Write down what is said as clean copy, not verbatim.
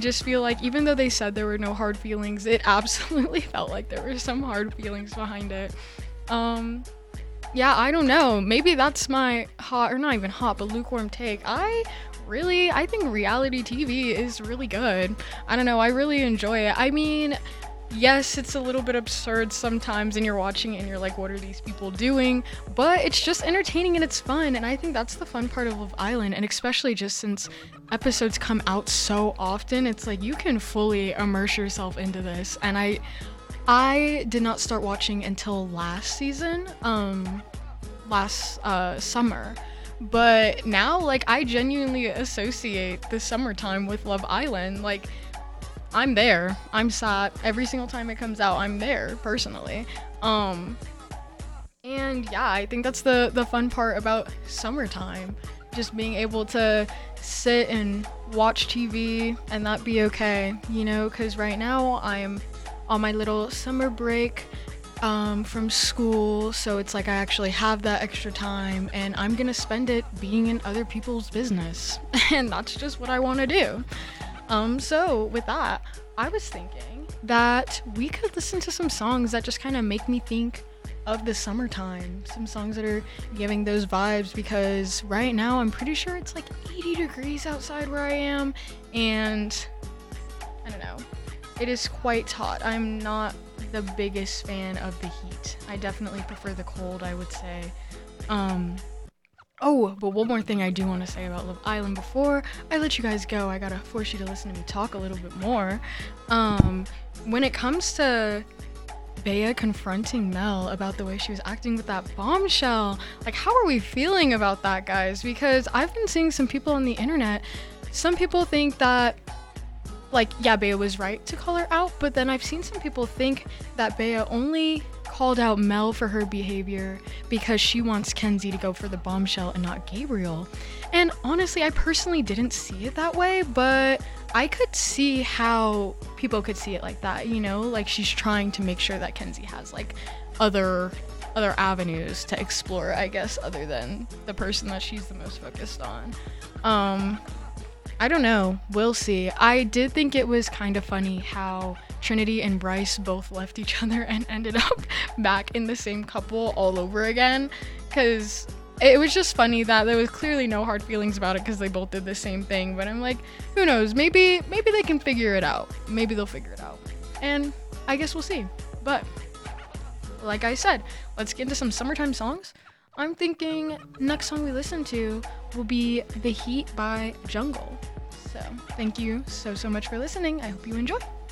just feel like even though they said there were no hard feelings, it absolutely felt like there were some hard feelings behind it. Yeah, I don't know. Maybe that's my hot, or not even hot, but lukewarm take. I think reality TV is really good. I don't know, I really enjoy it. I mean, yes, it's a little bit absurd sometimes and you're watching it and you're like, what are these people doing? But it's just entertaining and it's fun, and I think that's the fun part of Love Island, and especially just since episodes come out so often, it's like you can fully immerse yourself into this. And I did not start watching until last season, last summer. But now, like, I genuinely associate the summertime with Love Island. Like, I'm there. I'm sat every single time it comes out. I'm there personally. And yeah, I think that's the fun part about summertime. Just being able to sit and watch TV and that be okay, you know, because right now I'm on my little summer break from school, so it's like I actually have that extra time and I'm gonna spend it being in other people's business and that's just what I want to do. So with that, I was thinking that we could listen to some songs that just kind of make me think of the summertime, some songs that are giving those vibes, because right now I'm pretty sure it's like 80 degrees outside where I am, and I don't know, it is quite hot. I'm not the biggest fan of the heat. I definitely prefer the cold, I would say. Oh, but one more thing I do want to say about Love Island before I let you guys go. I gotta force you to listen to me talk a little bit more. When it comes to Bea confronting Mel about the way she was acting with that bombshell, like, how are we feeling about that, guys? Because I've been seeing some people on the internet, some people think that, like, yeah, Bea was right to call her out, but then I've seen some people think that Bea only called out Mel for her behavior because she wants Kenzie to go for the bombshell and not Gabriel. And honestly, I personally didn't see it that way, but I could see how people could see it like that, you know, like she's trying to make sure that Kenzie has like other avenues to explore, I guess, other than the person that she's the most focused on. I don't know, we'll see. I did think it was kind of funny how Trinity and Bryce both left each other and ended up back in the same couple all over again, because it was just funny that there was clearly no hard feelings about it because they both did the same thing. But I'm like, who knows, maybe they can figure it out. Maybe they'll figure it out, and I guess we'll see. But like I said, let's get into some summertime songs. I'm thinking next song we listen to will be The Heat by Jungle. So thank you so much for listening. I hope you enjoy.